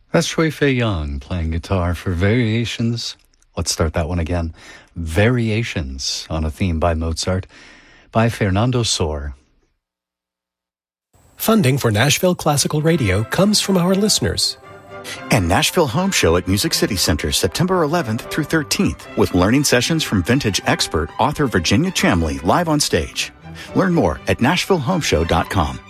That's Shui Fei Young playing guitar for Variations. Let's start that one again. Variations on a theme by Mozart by Fernando Sor. Funding for Nashville Classical Radio comes from our listeners. And Nashville Home Show at Music City Center, September 11th through 13th, with learning sessions from vintage expert author Virginia Chamley live on stage. Learn more at NashvilleHomeshow.com.